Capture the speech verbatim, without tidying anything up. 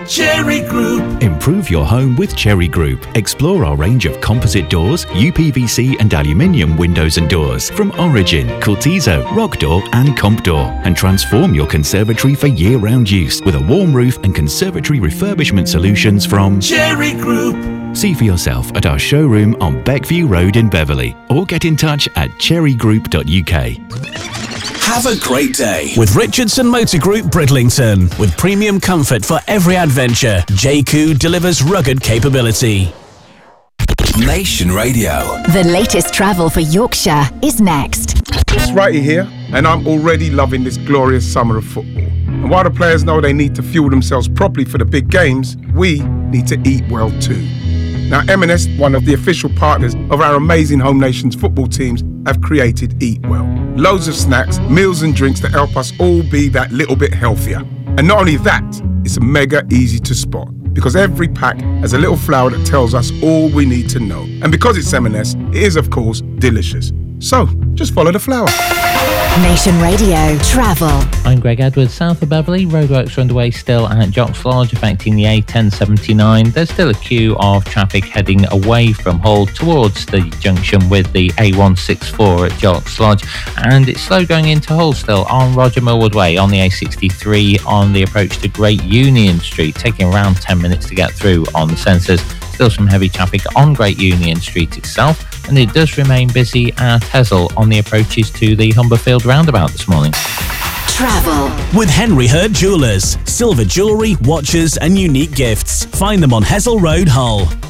Cherry Group. Improve your home with Cherry Group. Explore our range of composite doors, U P V C and aluminium windows and doors from Origin, Cortizo, Rock Door and Comp Door, and transform your conservatory for year-round use with a warm roof and conservatory refurbishment solutions from Cherry Group. See for yourself at our showroom on Beckview Road in Beverley, or get in touch at cherry group dot U K. Have a great day with Richardson Motor Group Bridlington. With premium comfort for every adventure, J C O delivers rugged capability. Nation Radio. The latest travel for Yorkshire is next. It's Righty here, and I'm already loving this glorious summer of football. And while the players know they need to fuel themselves properly for the big games, we need to eat well too. Now, M and S, one of the official partners of our amazing Home Nations football teams, have created Eat Well. Loads of snacks, meals and drinks that help us all be that little bit healthier. And not only that, it's mega easy to spot, because every pack has a little flower that tells us all we need to know. And because it's M and S, it is, of course, delicious. So, just follow the flower. Nation Radio Travel. I'm Greg Edwards, south of Beverley. Roadworks are underway still at Jocks Lodge, affecting the A ten seventy-nine. There's still a queue of traffic heading away from Hull towards the junction with the A one sixty-four at Jocks Lodge, and it's slow going into Hull still on Roger Millward Way on the A sixty-three on the approach to Great Union Street, taking around ten minutes to get through on the sensors. Still some heavy traffic on Great Union Street itself, and it does remain busy at Hessel on the approaches to the Humberfield roundabout this morning. Travel with Henry Hurt Jewellers. Silver jewellery, watches and unique gifts. Find them on Hessel Road, Hull.